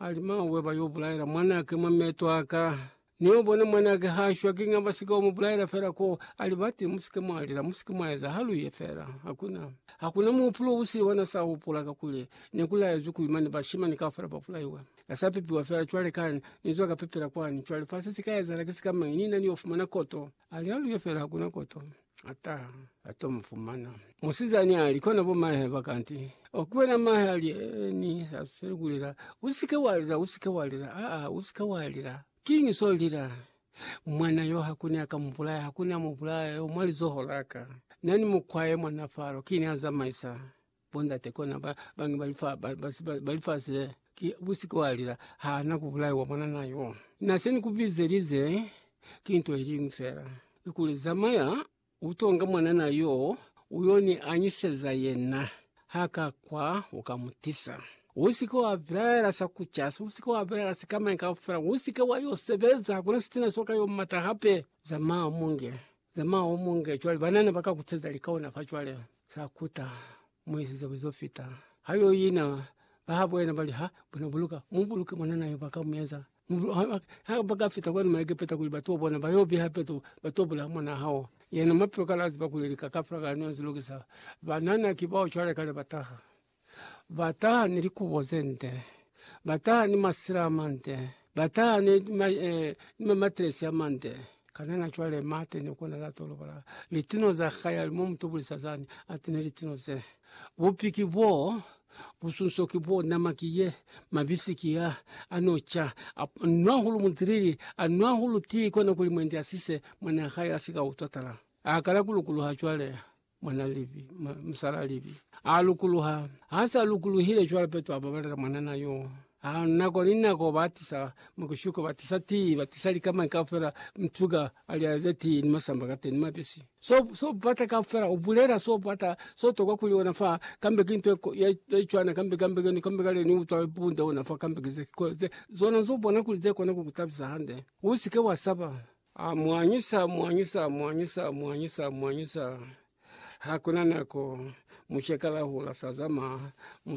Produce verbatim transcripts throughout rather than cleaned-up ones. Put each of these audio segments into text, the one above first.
alima weba yobulaira mwana ke mameto aka niyo bona mwana ke hashwa kinga basika omubulaira fera ko alibati musike mwalira musike mwaza halu ye fera hakuna hakuna mupulo usi wana sa upula kakule nekula yazuku imani bashima nikafara bafula iwe kasapipi wa fera chwale kan nizo kapepera kwani chwale fasisi kaza lakisika manina ni ofumana koto ali halu ye fera hakuna koto ata ato mfumana musizani alikuwa nabo mahe bakanti okuwena mahe ali ni saferugulira usike walira usike walira a a usike walira kingi solira mwana yo hakuni akamupulaya hakuni amupulaya omwali zoholaka nani mukwaye mwana faro kini anza maisa bonda tekona ba bangi balifa balifasire ki usike walira ha nakupulaya wa mwana nayo naseni kubizerize kintu eri mfera ikule zamaya utonga mwana nayo uyoni anyiseza yena haka kwa ukamutisa usike wa brera sakuchasa usike wa brera sikama nkafura usike wa yosebeza kuna sitina soka yo matahape zama munge zama omunge chwali banana baka kuteza likaona fachwale sakuta mwezi za bizofita hayo yina bahabwena bali ha bona buluka mubuluke mwana nayo baka muyeza ha baka fita kwa maige peta kulibato bona bayobi hapeto batobula mwana hao yena maproka lazima kulilika kafra ganyo zilugisa banana kibao chwale kale bataha bataha nilikubozende bataha ni masiramante bataha ni ma, eh, ni matresi amante kanana chwale mate ni kuna zatolo bara litino za khayal mum tubulisa zani atine litino ze bupiki bo busunsoki bo namakiye mabisikia anocha anwahulu mutiriri anwahulu ti kona kulimwende asise mwana khaya sika utotala akala kulukulu hachwale mwana livi msala livi alukuluha hasa alukuluhile chwale petu ababara mwana nayo ah nako ninako batisa mukushuko batisa ti batisa kama kafera mtuga aliazeti ni masamba kate ni mapesi so so bata kafera ubulera so bata so to kwakuliona fa kambe kintu ya chwana kambe kambe ni kambe kale ni utwa bunda ona fa kambe kize zona zo bona kulize kona kukutabisa hande usike wasaba ah mwanyisa mwanyisa mwanyisa mwanyisa mwanyisa hakuna nako mushekala hula sazama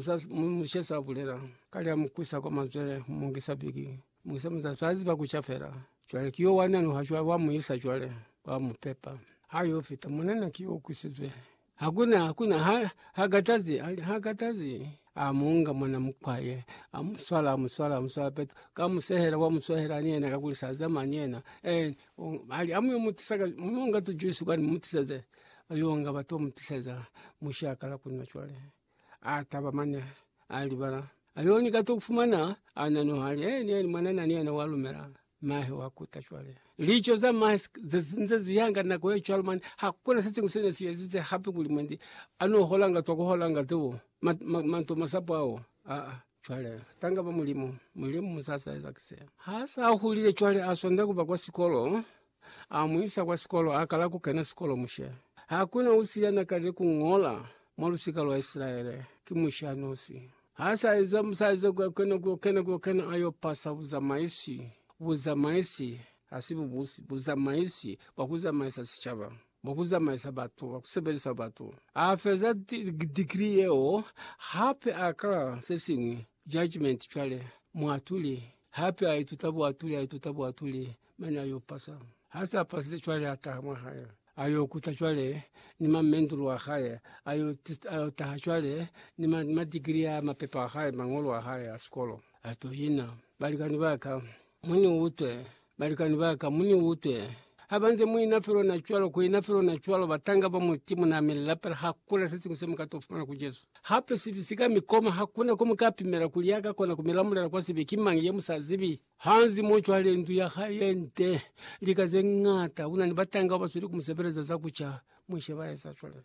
mushesa bulera kali amukwisa kwa mazwere mungisa bigi mungisa mzazazi bakuchafera chwale kiyo wana no hachwa wa muisa chwale kwa mupepa hayo fita munana kiyo kusizwe hakuna hakuna ha, hagatazi hagatazi amunga mwana mukwaye amuswala amuswala amuswala peto kamusehera wa muswahera niena kakulisa zamani yena eh ali amu mutisaka munga tujuisu kwani mutisaze ayonga bato mutiseza mushakala kunwa chwale ataba manya alibara alioni gato kufumana anano hali eh ni mwana nani ana walumera mahe wakuta chwale licho za mahe nze ziyanga na kwa chwalman hakuna sisi kusene siye happy kulimwendi ano holanga to holanga to manto masapo ao a chwale tanga ba mulimo mulimo sasa ezakise hasa hulile chwale asonda kuba kwa sikolo amuisa kwa sikolo akala kukena sikolo mushe hakuna usiyana kale kungola molusika lwa Israeli kimushanosi hasa izamsaze kwa kena kwa kena kwa kena ayo pasa uza maisi uza maisi asibu busi uza maisi bakuza maisa sichaba bakuza maisa batu bakusebeza batu afeza degree yeo hape akala sesingi judgment chwale mwatuli hape aitutabu atuli aitutabu atuli mena ayo pasa hasa pasa chwale ata mahaya ayo kutachwale ni mamendulu wa haya ayo ayo tahachwale ni ma, ma degree ya mapepa haya mangolo wa haya skolo ato hina balikani baka muni utwe balikani baka muni utwe habanze muni nafiro na chwalo kwa nafiro na chwalo batanga ba mutimu na milapera hakuna sisi kusema katofuna kujesu hape sibisika mikoma hakuna koma kapimera kuliaka kona kumilamula kwa sibikimangi yemusazibi hanzi mochwale ndu ya hayente likazengata una nibatanga basuri kumusebereza zakucha mushe baye sachwale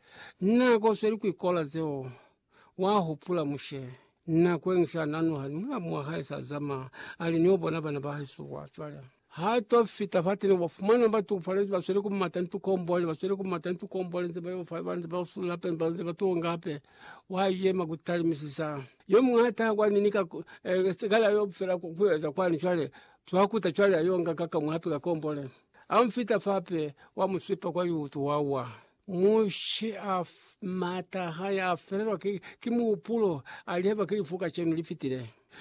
nako sori kuikola zeo wahopula mushe na kwengisa nanu hanwa muhaisa zama alinyobo bana bahisu wa chwale hato fita fatini wafumana batu falezi basuri kumatantu kombole basuri kumatantu kombole nzebayo fabanze basula pen banze batu ngape waye magutali misisa yo mwata kwa ninika eh, segala yo fera kuweza kwani chwale twakuta chwale ayonga kaka mwapi kakombole amfita fape wa musipa kwa yutu wawa mushi af mata haya ferero ki kimupulo aliheba kilifuka chenu lifitire